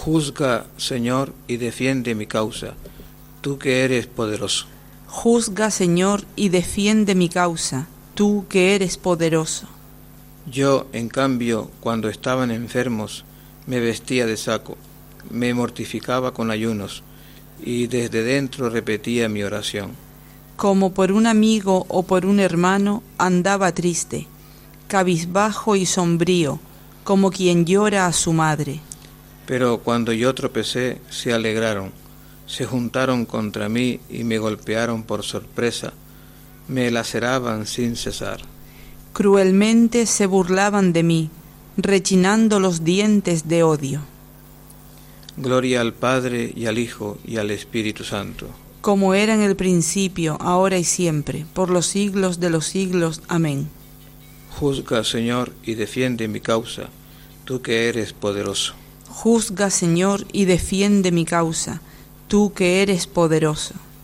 Juzga, Señor, y defiende mi causa, tú que eres poderoso. Juzga, Señor, y defiende mi causa, tú que eres poderoso. Yo, en cambio, cuando estaban enfermos, me vestía de saco, me mortificaba con ayunos, y desde dentro repetía mi oración. Como por un amigo o por un hermano, andaba triste, cabizbajo y sombrío, como quien llora a su madre. Pero cuando yo tropecé, se alegraron, se juntaron contra mí y me golpearon por sorpresa, me laceraban sin cesar. Cruelmente se burlaban de mí, rechinando los dientes de odio. Gloria al Padre y al Hijo y al Espíritu Santo. Como era en el principio, ahora y siempre, por los siglos de los siglos. Amén. Juzga, Señor, y defiende mi causa, tú que eres poderoso. Juzga, Señor, y defiende mi causa, tú que eres poderoso.